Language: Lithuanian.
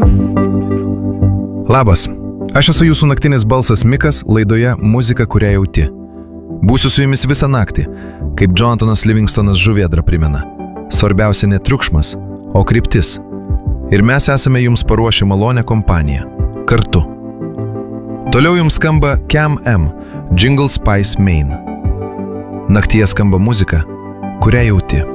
Labas, aš esu jūsų naktinis balsas Mikas laidoje Muzika, kurią jauti. Būsiu su jumis visą naktį, kaip Jonathanas Livingstonas žuvėdra primena. Svarbiausia ne triukšmas, o kryptis. Ir mes esame jums paruošę malonę kompaniją. Kartu. Toliau jums skamba Cam M, Jingle Spice Main. Naktyje skamba muzika, kurią jauti.